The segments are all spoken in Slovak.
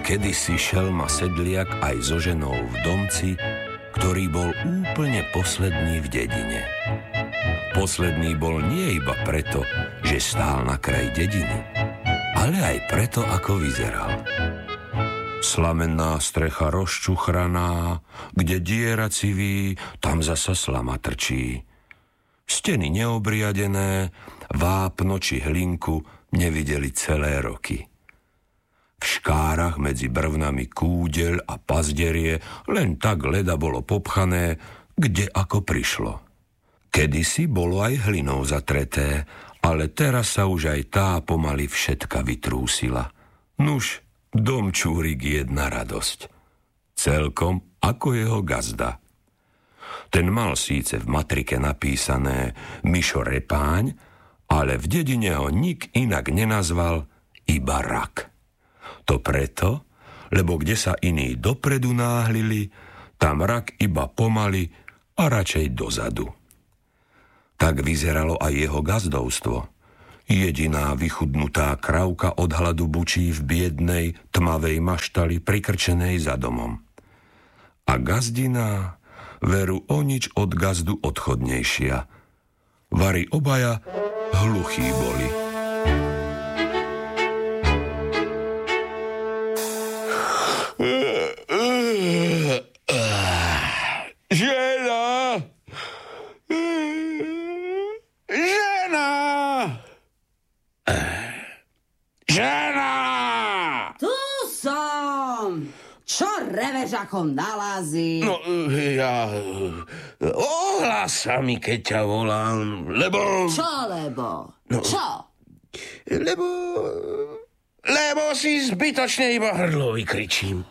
Kedysi šelma sedliak aj so ženou v domci, ktorý bol úplne posledný v dedine. Posledný bol nie iba preto, že stál na kraji dediny, ale aj preto, ako vyzeral. Slamenná strecha rozčuchraná, kde diera civí, tam zasa slama trčí. Steny neobriadené, vápno či hlinku nevideli celé roky. V škárach medzi brvnami kúdeľ a pazderie len tak leda bolo popchané, kde ako prišlo. Kedysi bolo aj hlinou zatreté, ale teraz sa už aj tá pomaly všetka vytrúsila. Nuž, domčúrik jedna radosť. Celkom ako jeho gazda. Ten mal síce v matrike napísané Mišo Repáň, ale v dedine ho nik inak nenazval, iba Rak. To preto, lebo kde sa iní dopredu náhlili, tam Rak iba pomaly a radšej dozadu. Tak vyzeralo aj jeho gazdovstvo. Jediná vychudnutá kravka od hladu bučí v biednej, tmavej maštali prikrčenej za domom. A gazdina veru o nič od gazdu odchodnejšia. Vari obaja hluchí boli. Žena! Žena! Žena! Tu som! Čo reveš ako na lázi? No, ja... Ohlás sa mi, keď ťa volám, lebo... Čo lebo? No. Čo? Lebo si zbytočne iba hrdlo vykričím.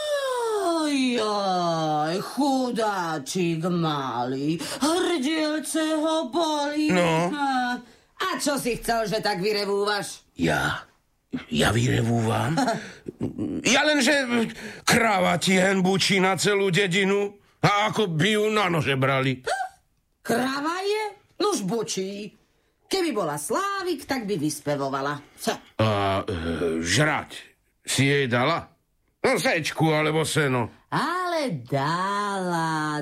Jaj, chudáčik malý, hrdielce ho boli. No. A čo si chcel, že tak vyrevúvaš? Ja vyrevúvam. Ja len, že kráva ti hen bučí na celú dedinu a ako by ju na nože brali. Kráva je? Nuž bučí. Keby bola Slávik, tak by vyspevovala. A žrať si jej dala? No sečku alebo seno. Ale dala.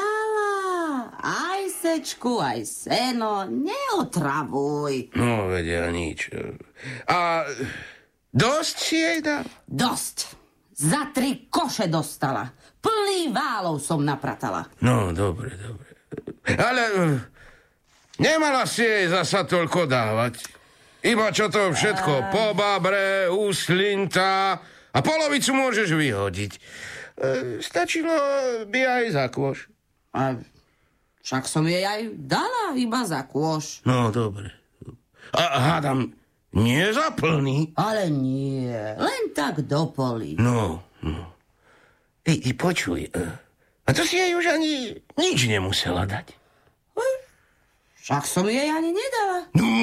Aj sečku, aj seno. Neotravuj. No, vedia nič. A dosť si jej dal? Dosť. Za 3 koše dostala. Plný válov som napratala. No, dobre. Ale nemala si jej zasa toľko dávať. Iba čo to všetko pobabre, úslinta a polovicu môžeš vyhodiť. Stačilo by aj za kôš. A však som jej aj dala iba za kôš. No, dobre. A hádam, nie za plný? Ale nie, len tak do poli. No. Ty počuj, a to si jej už ani nič nemusela dať. Však som jej ani nedala.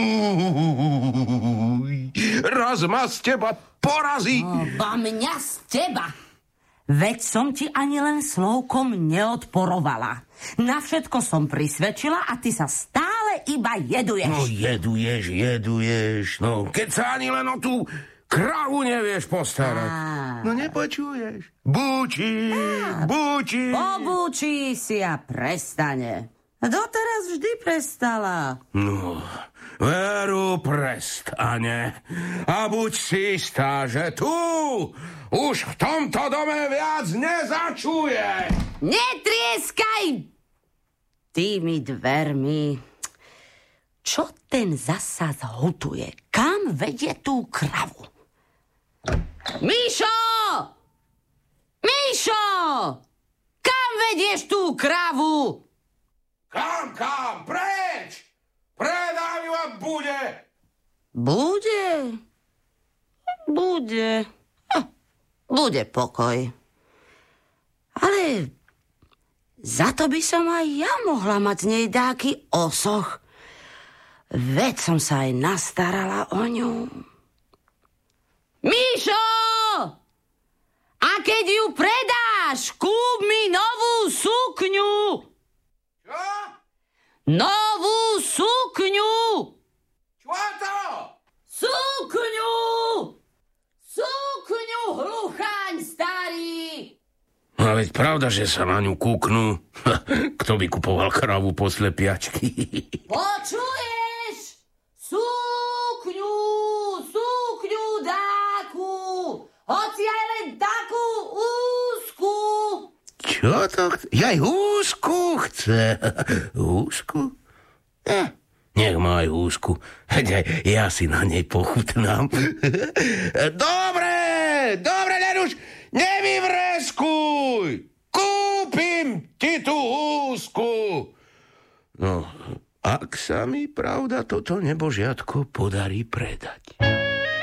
Raz ma z teba porazí. Ba mňa z teba. Veď som ti ani len slovkom neodporovala. Na všetko som prisvedčila a ty sa stále iba jeduješ. No jeduješ. No, keď sa ani len o tú kravu nevieš postarať. No nepočuješ. Búči. Pobúči si a prestane. Doteraz vždy prestala. No, veru prestane. A buď si istá, že tu už v tomto dome viac nezačuje. Netrieskaj tými dvermi. Čo ten zasa zhutuje? Kam vedie tú kravu? Míšo! Kam vedieš tú kravu? Kam? Preč! Predám ju a bude! Bude. Bude pokoj. Ale za to by som aj ja mohla mať z nej dáky osoch. Veď som sa aj nastarala o ňu. Míšo! A keď ju predáš, kúp mi novú sukňu. Čo? Novú sukňu! Čo to? Sukňu, hluchá veď pravda, že sa na ňu kúknú. Kto by kupoval kravu po slepiačky? Počuješ? Sukňu dáku, hoci aj len takú úzku. Čo to chce? Jaj, úzku chce. Úzku? Nech má aj úzku. Ja si na nej pochutnám. Dobre, Neruš, nevyvreskuj. Kúpim ti tú úzku. No, ak sa mi, pravda, toto nebožiatko podarí predať.